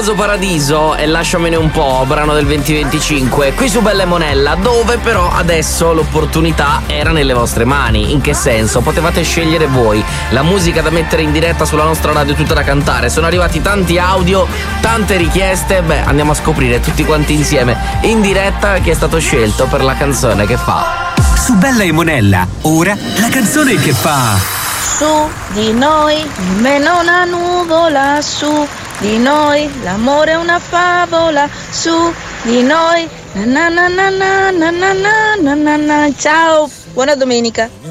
Tommaso Paradiso e Lasciamene un po', brano del 2025, qui su Bella e Monella, dove però adesso l'opportunità era nelle vostre mani. In che senso? Potevate scegliere voi la musica da mettere in diretta sulla nostra radio, tutta da cantare. Sono arrivati tanti audio, tante richieste. Beh, andiamo a scoprire tutti quanti insieme in diretta chi è stato scelto per la canzone che fa. Su Bella e Monella, ora la canzone che fa. Su di noi, nemmeno una nuvola, su di noi, l'amore è una favola, su di noi, na na na na na na na na na na. Ciao, buona domenica.